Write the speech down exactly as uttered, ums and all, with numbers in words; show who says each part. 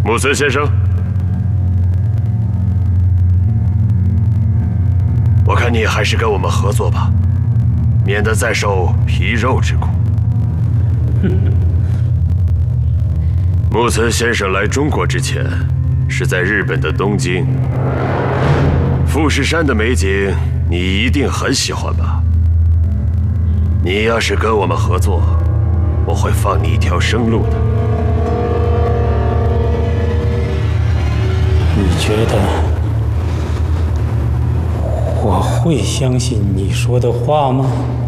Speaker 1: 木村先生，我看你还是跟我们合作吧，免得再受皮肉之苦。木村先生来中国之前是在日本的东京，富士山的美景你一定很喜欢吧？你要是跟我们合作，我会放你一条生路的。
Speaker 2: 你觉得我会相信你说的话吗？